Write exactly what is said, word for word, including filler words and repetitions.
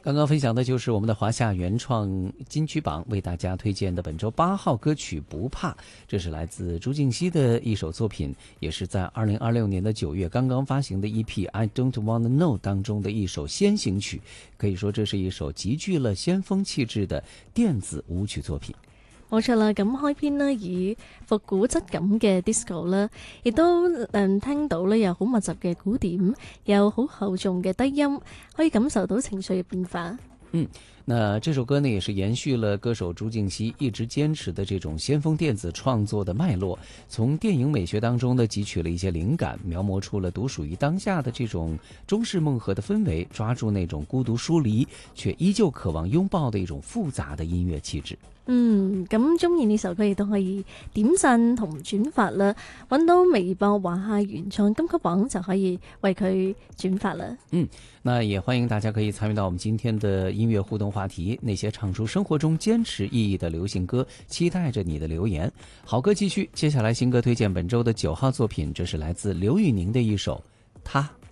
刚刚分享的就是我们的华夏原创金曲榜为大家推荐的本周八号歌曲《不怕》，这是来自朱婧汐的一首作品，也是在二零二六年的九月刚刚发行的 E P I Don't Wanna Know 当中的一首先行曲，可以说这是一首极具了先锋氣質的電子舞曲作品。 冇錯啦，咁開篇呢以復古質感嘅 disco 啦，亦都誒聽到呢有好密集嘅鼓點，有好厚重嘅低音，可以感受到情緒嘅變化。 嗯，那這首歌呢也是延續了歌手朱婧汐一直堅持的這種先鋒電子創作的脈絡，從電影美學當中呢汲取了一些靈感，描摹出了獨屬於當下的這種中式夢河的氛圍，抓住那種孤獨疏離卻依舊渴望擁抱的一種複雜的音樂氣質。 嗯，咁中意呢首歌亦都可以點讚同轉發啦，揾到微博華夏原創金曲榜就可以為佢轉發了。 嗯，那也歡迎大家可以參與到我們今天的音樂互動話題，那些唱出生活中堅持意義的流行歌，期待着你的留言。好歌繼續，接下來新歌推薦本周的九號作品，這是來自劉宇寧的一首《他》。